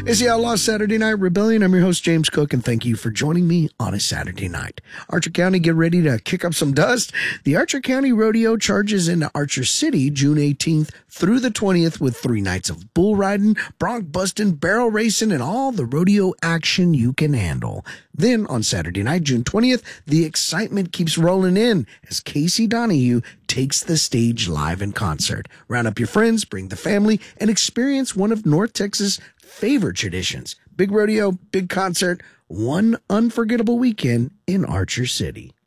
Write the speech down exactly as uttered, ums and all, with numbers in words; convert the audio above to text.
It's the Outlaw Saturday Night Rebellion. I'm your host, James Cook, and thank you for joining me on a Saturday night. Archer County, get ready to kick up some dust. The Archer County Rodeo charges into Archer City June eighteenth through the twentieth with three nights of bull riding, bronc busting, barrel racing, and all the rodeo action you can handle. Then on Saturday night, June twentieth, the excitement keeps rolling in as Casey Donahue takes the stage live in concert. Round up your friends, bring the family, and experience one of North Texas' favorite traditions. Big rodeo, big concert, one unforgettable weekend in Archer City.